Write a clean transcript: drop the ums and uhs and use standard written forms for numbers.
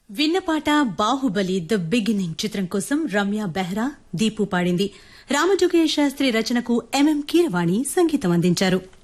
విన్నపాట Baahubali the beginning చిత్రం కోసం రమ్య బెహ్రా దీపు పాడింది. రామజోగయ్య శాస్త్రి రచనకు ఎంఎం కీరవాణి సంగీతం అందించారు.